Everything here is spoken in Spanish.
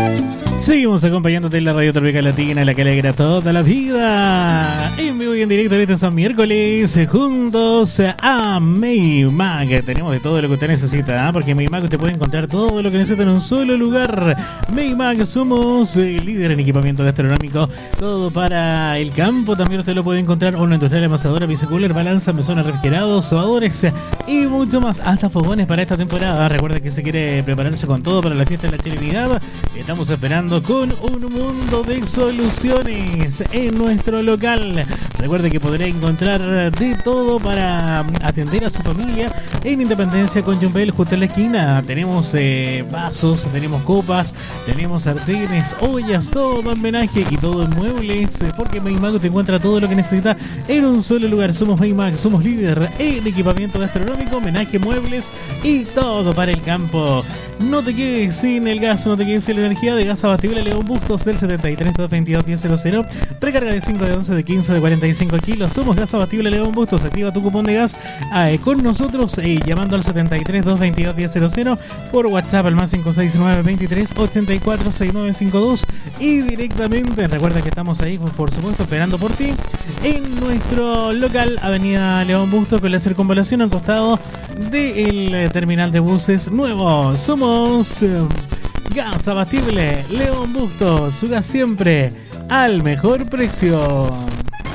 Seguimos acompañándote en la Radio Tropical Latina, la que alegra toda la vida. En vivo y en directo este San miércoles, juntos a Maymac. Tenemos de todo lo que usted necesita, ¿eh? Porque en Maymac usted puede encontrar todo lo que necesita en un solo lugar. Maymac, somos líder en equipamiento gastronómico, todo para el campo. También usted lo puede encontrar en una industrial amasadora, bicicooler, balanza, mesones refrigerados, sobadores y mucho más. Hasta fogones para esta temporada. Recuerda que se quiere prepararse con todo para la fiesta de la Trinidad. Estamos esperando con un mundo de soluciones en nuestro local. Recuerde que podrá encontrar de todo para atender a su familia en Independencia con Jumbel, justo en la esquina. Tenemos vasos, tenemos copas, tenemos sartenes, ollas, todo en homenaje y todo en muebles, porque Maymac te encuentra todo lo que necesita en un solo lugar. Somos Maymac, somos líder en equipamiento gastronómico, homenaje, muebles y todo para el campo. No te quedes sin el gas, no te quedes sin la energía de Gas Abatible León Bustos del 73 222 1000. Recarga de 5, de 11, de 15, de 45 kilos. Somos Gas Abatible León Bustos. Activa tu cupón de gas con nosotros llamando al 73 222 1000 por WhatsApp al más 569 23 84 6952 y directamente. Recuerda que estamos ahí, por supuesto, esperando por ti en nuestro local, Avenida León Bustos, con la circunvalación al costado del terminal de buses nuevo. Somos Gas Abatible León Bustos, su gas siempre al mejor precio.